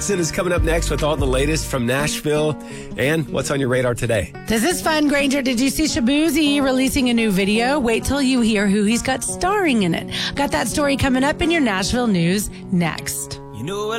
It is coming up next with all the latest from Nashville and what's on your radar today. This is fun, Granger. Did you see Shaboozey releasing a new video? Wait till you hear who he's got starring in it. Got that story coming up in your Nashville news next. You know